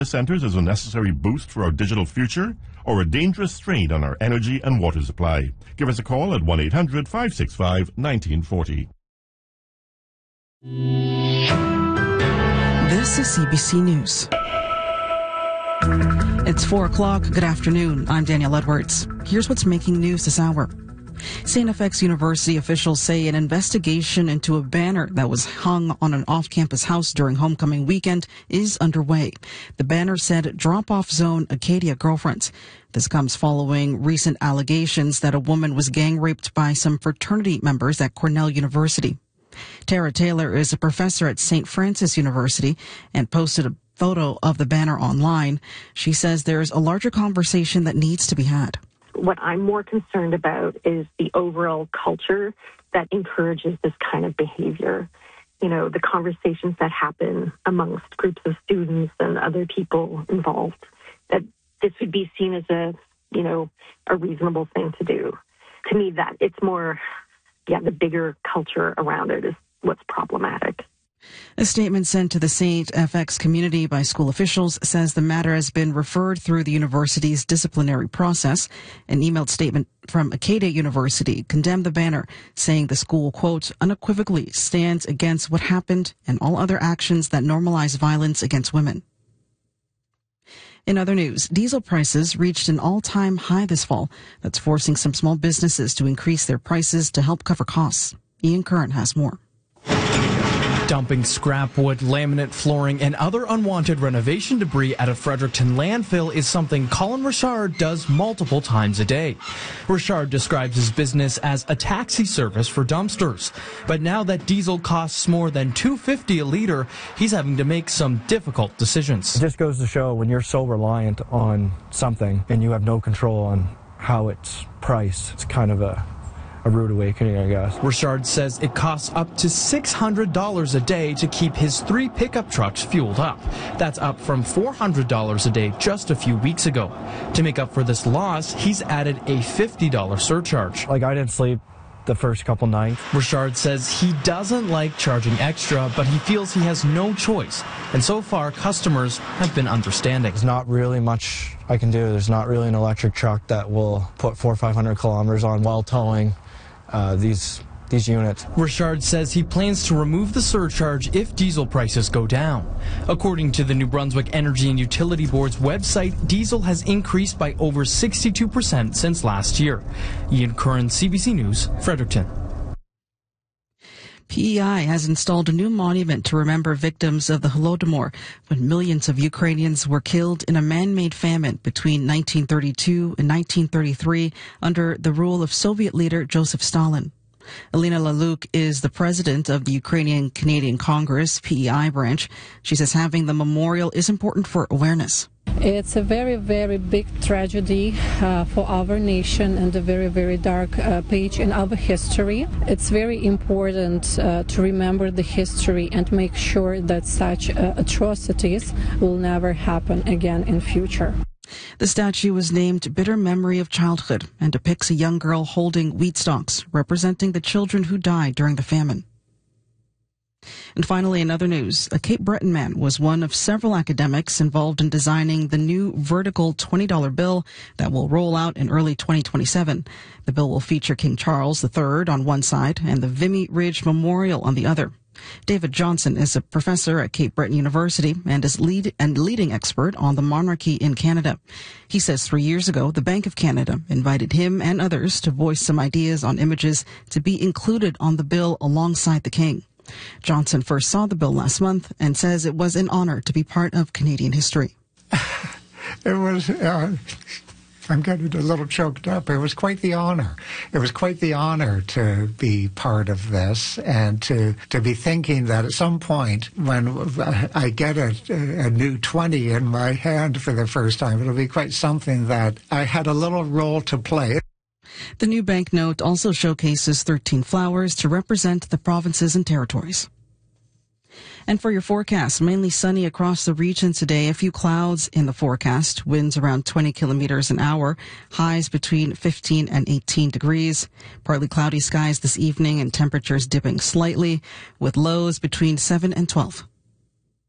centers as a necessary boost for our digital future or a dangerous strain on our energy and water supply? Give us a call at 1-800-565-1940. This is CBC News. It's 4 o'clock. Good afternoon. I'm Danielle Edwards. Here's what's making news this hour. St. FX University officials say an investigation into a banner that was hung on an off-campus house during homecoming weekend is underway. The banner said drop-off zone Acadia girlfriends. This comes following recent allegations that a woman was gang raped by some fraternity members at Cornell University. Tara Taylor is a professor at St. Francis University and posted a photo of the banner online. She says there's a larger conversation that needs to be had. What I'm more concerned about is the overall culture that encourages this kind of behavior. You know, the conversations that happen amongst groups of students and other people involved, that this would be seen as a reasonable thing to do. To me, that it's more, the bigger culture around it is what's problematic. A statement sent to the St. FX community by school officials says the matter has been referred through the university's disciplinary process. An emailed statement from Acadia University condemned the banner, saying the school, quote, unequivocally stands against what happened and all other actions that normalize violence against women. In other news, diesel prices reached an all-time high this fall. That's forcing some small businesses to increase their prices to help cover costs. Ian Curran has more. Dumping scrap wood, laminate flooring, and other unwanted renovation debris at a Fredericton landfill is something Colin Richard does multiple times a day. Richard describes his business as a taxi service for dumpsters. But now that diesel costs more than $2.50 a liter, he's having to make some difficult decisions. It just goes to show when you're so reliant on something and you have no control on how it's priced, it's kind of a rude awakening, I guess. Richard says it costs up to $600 a day to keep his 3 pickup trucks fueled up. That's up from $400 a day just a few weeks ago. To make up for this loss, he's added a $50 surcharge. I didn't sleep the first couple nights. Richard says he doesn't like charging extra, but he feels he has no choice. And so far, customers have been understanding. There's not really much I can do. There's not really an electric truck that will put 400 or 500 kilometers on while towing these units. Richard says he plans to remove the surcharge if diesel prices go down. According to the New Brunswick Energy and Utility Board's website, diesel has increased by over 62% since last year. Ian Curran, CBC News, Fredericton. PEI has installed a new monument to remember victims of the Holodomor, when millions of Ukrainians were killed in a man-made famine between 1932 and 1933 under the rule of Soviet leader Joseph Stalin. Alina Laluk is the president of the Ukrainian Canadian Congress PEI branch. She says having the memorial is important for awareness. It's a very, very big tragedy for our nation and a very, very dark page in our history. It's very important to remember the history and make sure that such atrocities will never happen again in future. The statue was named Bitter Memory of Childhood and depicts a young girl holding wheat stalks, representing the children who died during the famine. And finally, in other news, a Cape Breton man was one of several academics involved in designing the new vertical $20 bill that will roll out in early 2027. The bill will feature King Charles III on one side and the Vimy Ridge Memorial on the other. David Johnson is a professor at Cape Breton University and is leading expert on the monarchy in Canada. He says 3 years ago, the Bank of Canada invited him and others to voice some ideas on images to be included on the bill alongside the king. Johnson first saw the bill last month and says it was an honor to be part of Canadian history. It was, I'm getting a little choked up. It was quite the honor. It was quite the honor to be part of this and to be thinking that at some point when I get a new 20 in my hand for the first time, it'll be quite something that I had a little role to play. The new banknote also showcases 13 flowers to represent the provinces and territories. And for your forecast, mainly sunny across the region today. A few clouds in the forecast. Winds around 20 kilometers an hour. Highs between 15 and 18 degrees. Partly cloudy skies this evening and temperatures dipping slightly with lows between 7 and 12.